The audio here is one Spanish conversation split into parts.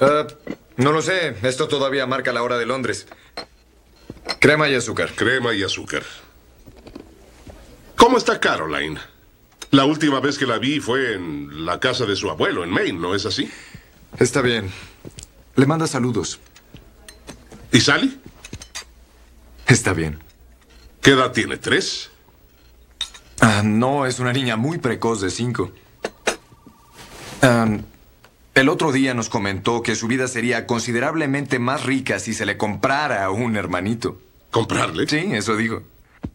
Ah, no lo sé. Esto todavía marca la hora de Londres. Crema y azúcar. Crema y azúcar. ¿Cómo está Caroline? La última vez que la vi fue en la casa de su abuelo, en Maine, ¿no es así? Está bien. Le manda saludos. ¿Y Sally? Está bien. ¿Qué edad tiene? ¿3? No, es una niña muy precoz de 5. El otro día nos comentó que su vida sería considerablemente más rica si se le comprara un hermanito. ¿Comprarle? Sí, eso digo.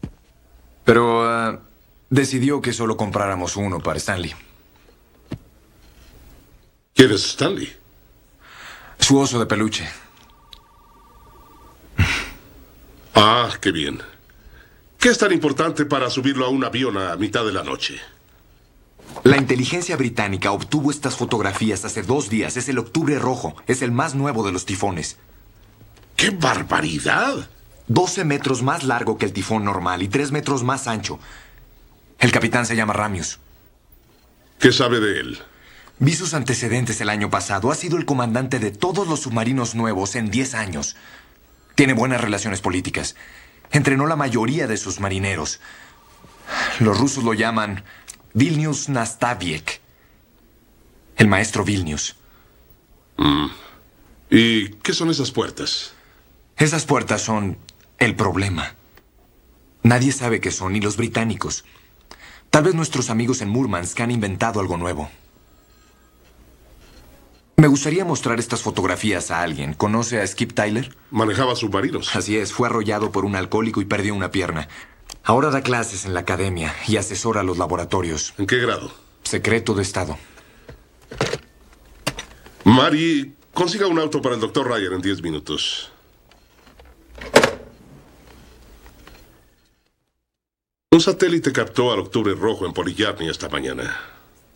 Pero decidió que solo compráramos uno para Stanley. ¿Quién es Stanley? Su oso de peluche. Ah, qué bien. ¿Qué es tan importante para subirlo a un avión a mitad de la noche? La inteligencia británica obtuvo estas fotografías hace 2 días. Es el Octubre Rojo. Es el más nuevo de los tifones. ¡Qué barbaridad! 12 metros más largo que el tifón normal y 3 metros más ancho. El capitán se llama Ramius. ¿Qué sabe de él? Vi sus antecedentes el año pasado. Ha sido el comandante de todos los submarinos nuevos en 10 años. Tiene buenas relaciones políticas. Entrenó la mayoría de sus marineros. Los rusos lo llaman Vilnius Nastaviek. El maestro Vilnius. ¿Y qué son esas puertas? Esas puertas son el problema. Nadie sabe qué son, ni los británicos. Tal vez nuestros amigos en Murmansk han inventado algo nuevo. Me gustaría mostrar estas fotografías a alguien. ¿Conoce a Skip Tyler? Manejaba submarinos. Así es, fue arrollado por un alcohólico y perdió una pierna. Ahora da clases en la academia y asesora a los laboratorios. ¿En qué grado? Secreto de Estado. Mary, consiga un auto para el Dr. Ryan en 10 minutos. Un satélite captó al Octubre Rojo en Polyarny esta mañana.